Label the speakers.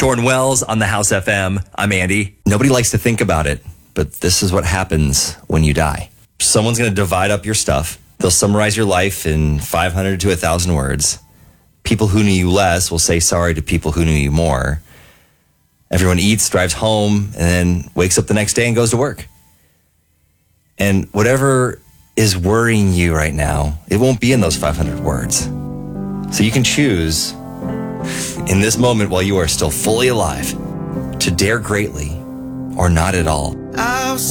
Speaker 1: Jordan Wells on the House FM. I'm Andy. Nobody likes to think about it, but this is what happens when you die. Someone's going to divide up your stuff. They'll summarize your life in 500 to 1,000 words. People who knew you less will say sorry to people who knew you more. Everyone eats, drives home, and then wakes up the next day and goes to work. And whatever is worrying you right now, it won't be in those 500 words. So you can choose in this moment while you are still fully alive to dare greatly or not at all.
Speaker 2: I've